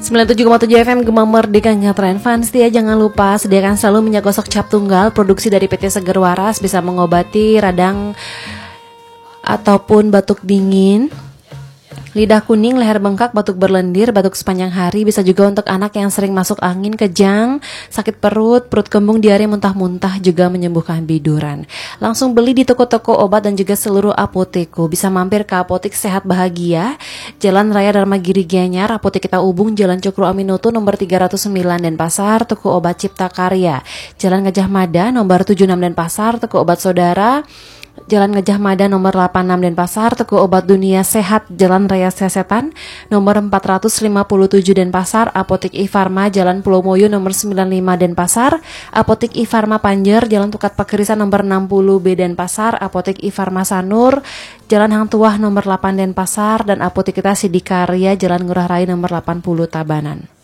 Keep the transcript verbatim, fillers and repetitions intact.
sembilan puluh tujuh koma tujuh F M Gema Merdeka Tren Fans ya, jangan lupa sediakan selalu minyak gosok cap tunggal produksi dari P T Seger Waras, bisa mengobati radang ataupun batuk dingin, lidah kuning, leher bengkak, batuk berlendir, batuk sepanjang hari. Bisa juga untuk anak yang sering masuk angin, kejang, sakit perut, perut kembung, diare, muntah-muntah, juga menyembuhkan biduran. Langsung beli di toko-toko obat dan juga seluruh apoteku. Bisa mampir ke Apotik Sehat Bahagia, Jalan Raya Dharma Giri Gianyar, Apotek Kita Ubung, Jalan Cokro Aminoto nomor tiga ratus sembilan Denpasar, Toko Obat Cipta Karya, Jalan Gajah Mada nomor tujuh puluh enam Denpasar, Toko Obat Saudara, Jalan Gajah Mada nomor delapan puluh enam Denpasar, Toko Obat Dunia Sehat, Jalan Raya Sesetan nomor empat ratus lima puluh tujuh Denpasar, Apotek I Farma Jalan Pulau Moyo nomor sembilan puluh lima Denpasar, Apotek I Farma Panjer Jalan Tukat Pakirisan nomor enam puluh B Denpasar, Apotek I Farma Sanur Jalan Hang Tuah nomor delapan Denpasar, dan Apotek Kita Sidikarya Jalan Ngurah Rai nomor delapan puluh Tabanan.